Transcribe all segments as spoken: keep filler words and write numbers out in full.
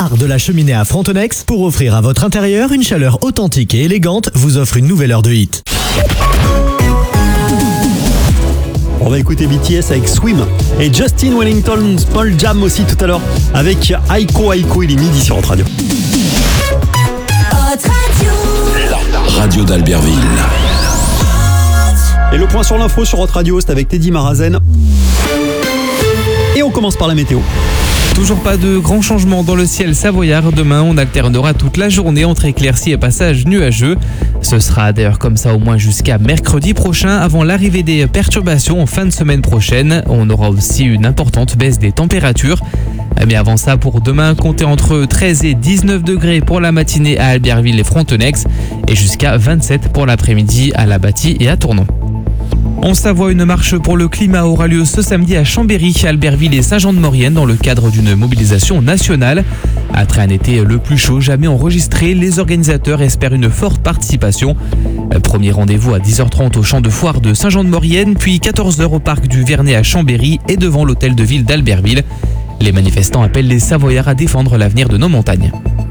phare de la cheminée à Frontenex, pour offrir à votre intérieur une chaleur authentique et élégante, vous offre une nouvelle heure de hit. On va écouter B T S avec Swim et Justin Wellington, Paul Jam aussi tout à l'heure avec Aiko Aiko. Il est midi sur Hot Radio. La radio d'Albertville. Et le point sur l'info sur Hot Radio, c'est avec Teddy Marazen. Et on commence par la météo. Toujours pas de grands changements dans le ciel savoyard. Demain, on alternera toute la journée entre éclaircies et passages nuageux. Ce sera d'ailleurs comme ça au moins jusqu'à mercredi prochain, avant l'arrivée des perturbations en fin de semaine prochaine. On aura aussi une importante baisse des températures. Mais avant ça, pour demain, comptez entre treize et dix-neuf degrés pour la matinée à Albertville et Frontenex et jusqu'à vingt-sept pour l'après-midi à La Bâtie et à Tournon. En Savoie, une marche pour le climat aura lieu ce samedi à Chambéry, Albertville et Saint-Jean-de-Maurienne dans le cadre d'une mobilisation nationale. Après un été le plus chaud jamais enregistré, les organisateurs espèrent une forte participation. Premier rendez-vous à dix heures trente au champ de foire de Saint-Jean-de-Maurienne, puis quatorze heures au parc du Vernet à Chambéry et devant l'hôtel de ville d'Albertville. Les manifestants appellent les Savoyards à défendre l'avenir de nos montagnes.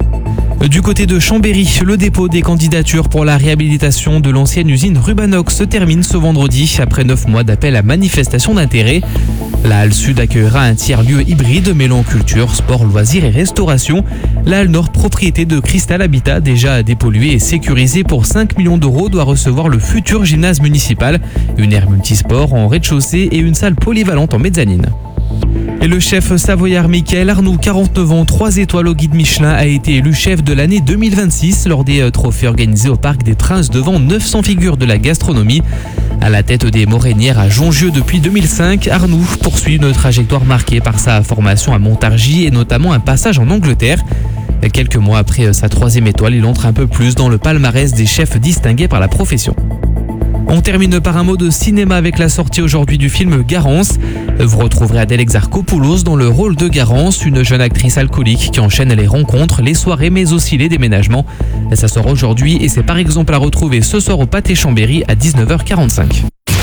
Du côté de Chambéry, le dépôt des candidatures pour la réhabilitation de l'ancienne usine Rubanox se termine ce vendredi après neuf mois d'appel à manifestation d'intérêt. La halle sud accueillera un tiers-lieu hybride mêlant culture, sport, loisirs et restauration. La halle nord, propriété de Cristal Habitat, déjà dépolluée et sécurisée pour cinq millions d'euros, doit recevoir le futur gymnase municipal, une aire multisport en rez-de-chaussée et une salle polyvalente en mezzanine. Et le chef savoyard Michael Arnoux, quarante-neuf ans, trois étoiles au guide Michelin, a été élu chef de l'année deux mille vingt-six lors des trophées organisés au Parc des Princes devant neuf cents figures de la gastronomie. À la tête des Morénières à Jongieu depuis deux mille cinq, Arnoux poursuit une trajectoire marquée par sa formation à Montargis et notamment un passage en Angleterre. Quelques mois après sa troisième étoile, il entre un peu plus dans le palmarès des chefs distingués par la profession. On termine par un mot de cinéma avec la sortie aujourd'hui du film Garance. Vous retrouverez Adèle Exarchopoulos dans le rôle de Garance, une jeune actrice alcoolique qui enchaîne les rencontres, les soirées mais aussi les déménagements. Ça sort aujourd'hui et c'est par exemple à retrouver ce soir au Pâté Chambéry à dix-neuf heures quarante-cinq.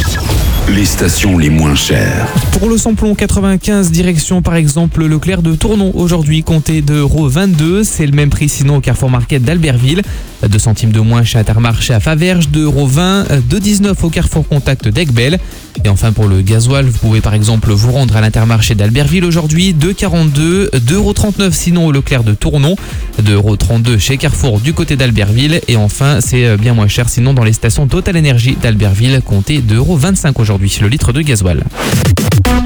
Les stations les moins chères. Pour le samplon quatre-vingt-quinze, direction par exemple Leclerc de Tournon. Aujourd'hui, comptez deux euros vingt-deux. C'est le même prix sinon au Carrefour Market d'Albertville. deux centimes de moins chez Intermarché à Faverges, deux euros vingt. deux euros dix-neuf au Carrefour Contact d'Aiguebelle. Et enfin pour le gasoil, vous pouvez par exemple vous rendre à l'Intermarché d'Albertville aujourd'hui. deux euros quarante-deux. deux euros trente-neuf sinon au Leclerc de Tournon. deux euros trente-deux chez Carrefour du côté d'Albertville. Et enfin, c'est bien moins cher sinon dans les stations Total Énergie d'Albertville. Comptez deux euros vingt-cinq aujourd'hui le litre de gasoil.